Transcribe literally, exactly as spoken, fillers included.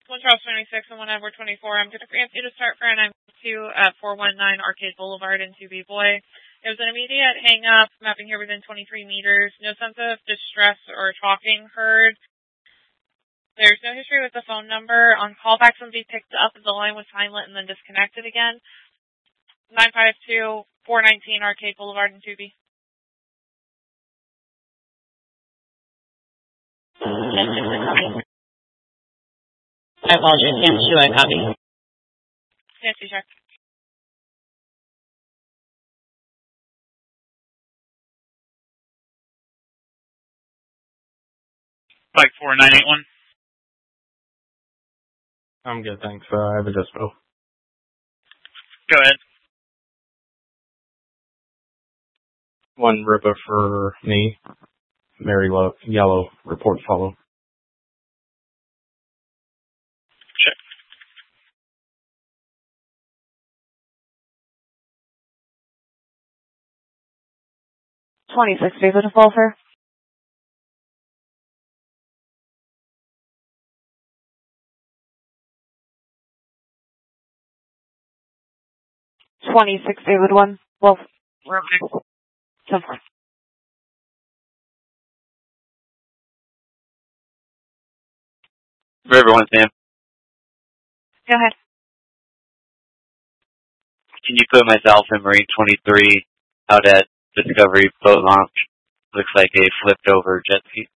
one Charles twenty-six and one Edward twenty-four. I'm going to grant you to start for N M two at four one nine Arcade Boulevard in two B Boy. It was an immediate hang-up, mapping here within twenty-three meters. No sense of distress or talking heard. There's no history with the phone number. On callback, somebody picked up, the line was silent and then disconnected again. nine five two, four nineteen Arcade Boulevard in two B. I apologize. Sam two, I copy. Nancy, check. Mike four nine eight one. I'm good, thanks. Uh, I have a dispo. Go ahead. One Ripa for me. Mary Lo- Yellow, report follow. Check. twenty-six, David Fulfer. twenty-six, David one. Wolf. ten four. River one, Sam. Go ahead. Can you put myself and Marine twenty-three out at Discovery Boat Launch? Looks like a flipped over jet ski.